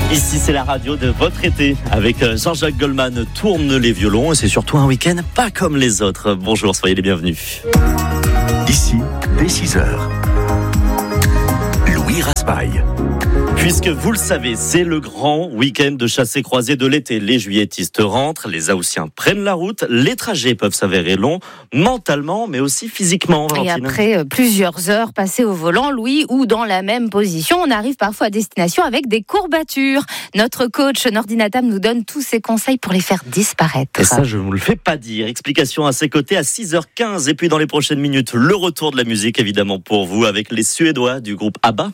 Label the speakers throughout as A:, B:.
A: Ici, c'est la radio de votre été. Avec Jean-Jacques Goldman, tourne les violons. Et c'est surtout un week-end pas comme les autres. Bonjour, soyez les bienvenus.
B: Ici, dès 6h. Louis Raspail.
A: Puisque vous le savez, c'est le grand week-end de chassé-croisé de l'été. Les juilletistes rentrent, les Haussiens prennent la route. Les trajets peuvent s'avérer longs, mentalement, mais aussi physiquement, Valentine.
C: Et après plusieurs heures passées au volant, Louis, ou dans la même position, on arrive parfois à destination avec des courbatures. Notre coach Nordinatam nous donne tous ses conseils pour les faire disparaître.
A: Et ça, je ne vous le fais pas dire. Explication à ses côtés à 6h15. Et puis dans les prochaines minutes, le retour de la musique, évidemment pour vous, avec les Suédois du groupe ABBA.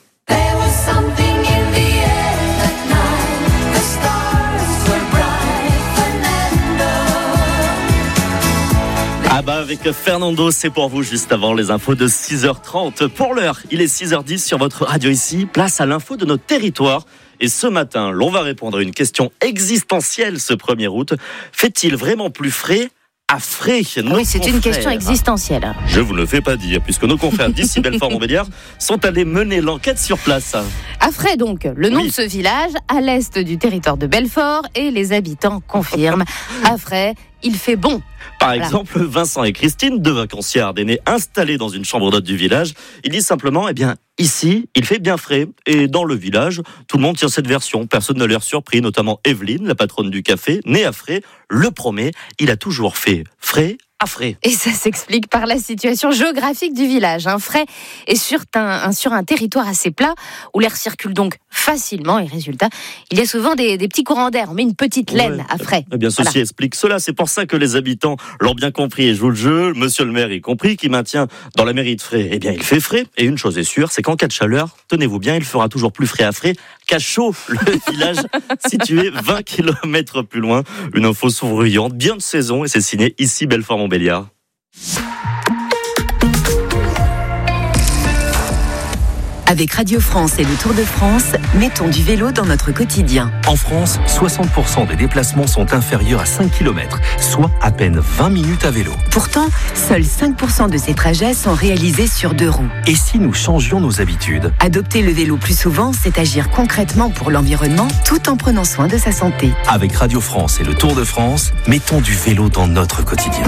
A: ABBA avec Fernando, c'est pour vous juste avant les infos de 6h30. Pour l'heure, il est 6h10 sur votre radio ici. Place à l'info de notre territoire. Et ce matin, l'on va répondre à une question existentielle ce 1er août. Fait-il vraiment plus frais à frais?
C: Oui, c'est une question existentielle.
A: Je vous le fais pas dire, puisque nos confrères d'ici Belfort-Montbéliard sont allés mener l'enquête sur place.
C: Affray donc, le nom de ce village, à l'est du territoire de Belfort, et les habitants confirment. Affray, il fait bon.
A: Par exemple, Vincent et Christine, deux vacanciers ardennais installés dans une chambre d'hôte du village, ils disent simplement, ici, il fait bien frais. Et dans le village, tout le monde tient cette version. Personne n'a l'air surpris, notamment Evelyne, la patronne du café, née à Fray, le promet, il a toujours fait frais à frais.
C: Et ça s'explique par la situation géographique du village. Fray est sur un territoire assez plat où l'air circule donc facilement et résultat, il y a souvent des petits courants d'air. On met une petite laine à Fray.
A: Eh bien, ceci explique cela. C'est pour ça que les habitants l'ont bien compris et jouent le jeu. Monsieur le maire y compris, qui maintient dans la mairie de Fray, il fait frais. Et une chose est sûre, c'est qu'en cas de chaleur, tenez-vous bien, il fera toujours plus frais à Fray qu'à Chaud, le village situé 20 km plus loin. Une info souriante, bien de saison, et c'est signé ici Belfort-Montbéliard.
D: Avec Radio France et le Tour de France, mettons du vélo dans notre quotidien.
B: En France, 60% des déplacements sont inférieurs à 5 km, soit à peine 20 minutes à vélo.
D: Pourtant, seuls 5% de ces trajets sont réalisés sur 2 roues.
B: Et si nous changions nos habitudes ?
D: Adopter le vélo plus souvent, c'est agir concrètement pour l'environnement, tout en prenant soin de sa santé.
B: Avec Radio France et le Tour de France, mettons du vélo dans notre quotidien.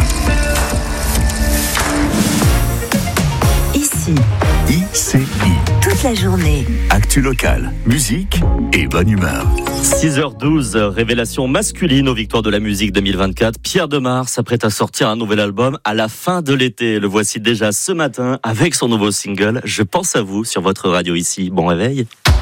D: Ici.
B: ICI.
D: Toute la journée.
B: Actu locale, musique et bonne humeur.
A: 6h12, révélation masculine aux Victoires de la musique 2024. Pierre Demar s'apprête à sortir un nouvel album à la fin de l'été. Le voici déjà ce matin avec son nouveau single « Je pense à vous » sur votre radio ici. Bon réveil.